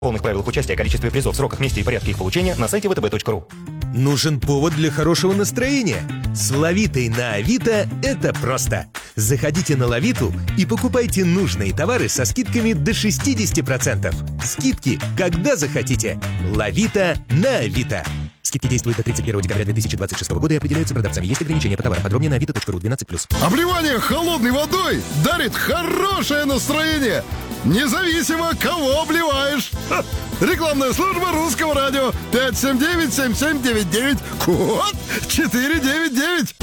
Полных правилах участия, количестве призов, сроках, месте и порядке их получения на сайте vtb.ru. Нужен повод для хорошего настроения? С Лавитой на Авито это просто. Заходите на Лавиту и покупайте нужные товары со скидками до 60%. Скидки, когда захотите. Лавита на Авито. Скидки действуют до 31 декабря 2026 года и определяются продавцами. Есть ограничения по товарам. Подробнее на avito.ru 12+. Обливание холодной водой дарит хорошее настроение, независимо кого обливаешь. Ха! Рекламная служба Русского радио 579-7799, код 499.